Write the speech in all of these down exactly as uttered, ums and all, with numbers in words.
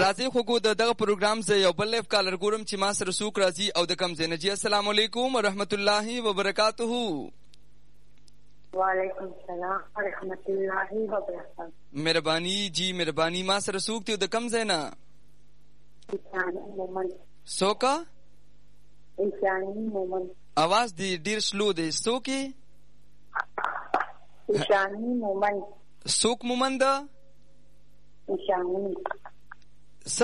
راځي خو کو دغه پروګرام زه یو بل لیف کالر ګورم چې ما سره سوق راځي او د کم زینه جی. السلام علیکم ورحمت الله وبرکاته. وعلیکم السلام ورحمت الله وبرکاته. مهرباني جی مهرباني. ما سره سوق ته د کم زینه ایشانی مومن. سوکا ایشانی مومن. आवाज دی ډیر سلو دی. سوکي ایشانی مومن. سوک مومن دا ایشانی س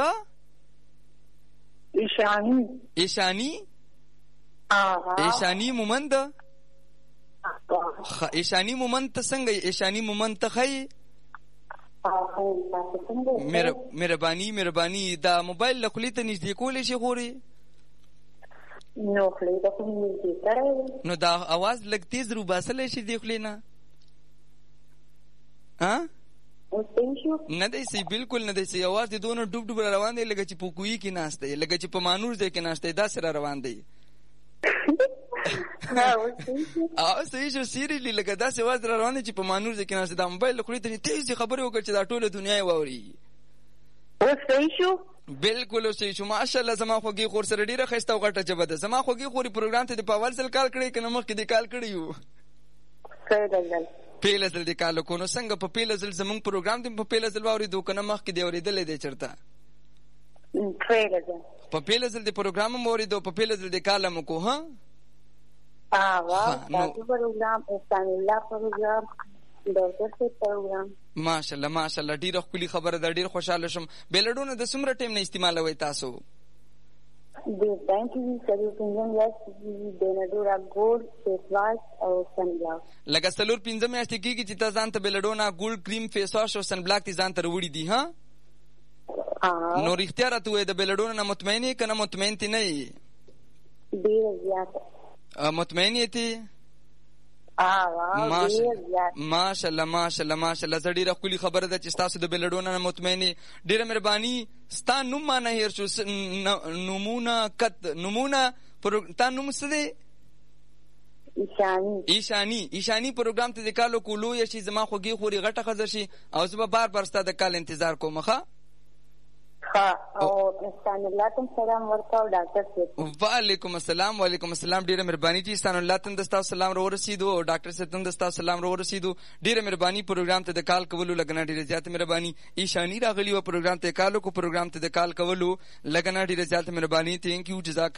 ایشانی ایشانی آها ایشانی مومن دا خ ایشانی مومن ته څنګه ایشانی مومن ته خی مهرباني مهرباني دا موبایل له خلی ته نږدې کولې شي خوري نو خلی ته نږدې کړی نو دا आवाज لګ تیز رو باسل شي دی خلی نه ها نه دی سي بالکل نه دی سي. आवाज دې دونه ډوب ډوب روان دی لکه چې په کوی کې ناشته لکه چې په مانور ځای کې ناشته دا سره روان دی. او صحیح شو سیریلی لکه دا سي आवाज روان دی چې په مانور ځای کې ناشته. دا موبایل خوري ته تیز خبرې وکړي چې دا ټوله دنیا یې واوري. او صحیح شو بالکل صحیح شو. ماشاءالله زما خوږی خور سره ډیره خسته او غټه جبه ده. زما خوږی خوري پروګرام ته د پاول سل کال کړی کنه مخ کې د کال کړی یو خیر پیله زل د کال کو نو څنګه په پیله زل زمون پروګرام ته په پیله زل واوري دوه کنه مخ کې دی اوریدلې دی چرته خیر په پیله زل د پروګرام موري دو په پیله زل د کالم کو ها اه واه تاسو پروګرام استان الله پروګرام ډاکټر پروګرام ماشاءالله ماشاءالله ډیره خولي خبره ده. ډیر خوشاله شم. بلډونه د سمره ټیم نه استعمالوي تاسو د بانکي سروسینګ یاس د نډورا ګولډ فیس واش او سن بلاک لکه سلور پنځه میاشتې کېږي چې تاسو ځان ته بلډونه ګولډ کریم فیس واش او سن بلاک ته ځان ته وړي دي ها نو رښتیا راته وې د بلډونه نه مطمئن یې کنه مطمئن تی نه یې ډیر زیات مطمئن یې تی اه ماشاءالله ماشاءالله ماشاءالله زه ډیره خولي خبره ده چې تاسو د بلډونه نه مطمئن. ډیره مهرباني. ستا نوم ما نه هیر شو نمونه کت نمونه تا نوم څه دی؟ ایشانی ایشانی ایشانی پروګرام ته د کالو کولو یا شي زما خوږی خوري غټه خزر شي او زه به بار بار ستا د کال انتظار کوم. ښه ها او استان الله تم سلام ورکاو ډاکټر صاحب. وعلیکم السلام وعلیکم السلام. ډیره مهرباني چې استان الله تم دستا سلام رو رسیدو او ډاکټر صاحب تم دستا سلام رو رسیدو. ډیره مهرباني. پروګرام ته د کال کولو لګنا ډیره زیات مهرباني. ایشانی راغلی و پروګرام ته کالو کو پروګرام ته د کال کولو لګنا ډیره زیات مهرباني. ثانک یو جزاک